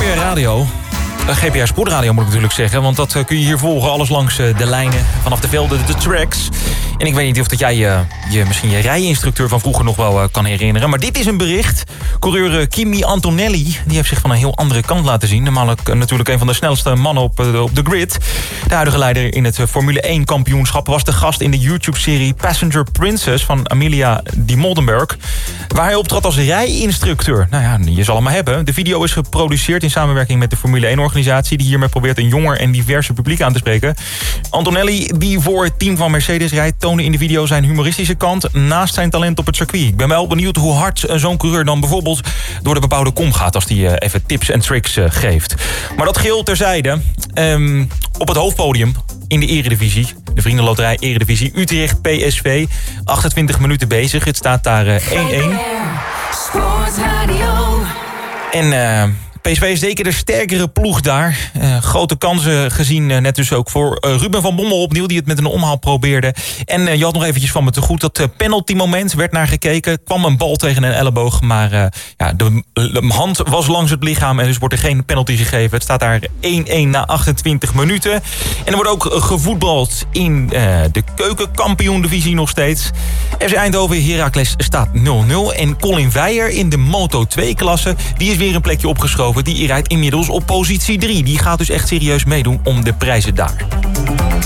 GPR Radio. GPR Sportradio moet ik natuurlijk zeggen. Want dat kun je hier volgen. Alles langs de lijnen, vanaf de velden, de tracks. En ik weet niet of dat jij misschien je rijinstructeur van vroeger nog wel kan herinneren. Maar dit is een bericht. Coureur Kimi Antonelli, die heeft zich van een heel andere kant laten zien. Normaal natuurlijk een van de snelste mannen op de grid. De huidige leider in het Formule 1 kampioenschap was de gast in de YouTube-serie Passenger Princess van Amelia Di Moldenberg. Waar hij optrad als rijinstructeur. Nou ja, je zal hem maar hebben. De video is geproduceerd in samenwerking met de Formule 1 organisatie die hiermee probeert een jonger en diverser publiek aan te spreken. Antonelli, die voor het team van Mercedes rijdt, toonde in de video zijn humoristische kant naast zijn talent op het circuit. Ik ben wel benieuwd hoe hard zo'n coureur dan bijvoorbeeld door de bebouwde kom gaat als hij even tips en tricks geeft. Maar dat geheel terzijde. Op het hoofdpodium in de Eredivisie, de Vriendenloterij Eredivisie, Utrecht PSV, 28 minuten bezig. Het staat daar 1-1. En PSV is zeker de sterkere ploeg daar. Grote kansen gezien net dus ook voor Ruben van Bommel opnieuw, die het met een omhaal probeerde. En je had nog eventjes van me te goed dat penalty moment, werd naar gekeken. Kwam een bal tegen een elleboog, maar de hand was langs het lichaam en dus wordt er geen penalty gegeven. Het staat daar 1-1 na 28 minuten. En er wordt ook gevoetbald in de keukenkampioen-divisie nog steeds. FC Eindhoven Heracles staat 0-0. En Colin Weijer in de Moto2-klasse, die is weer een plekje opgeschoven. Die rijdt inmiddels op positie 3. Die gaat dus echt serieus meedoen om de prijzen daar.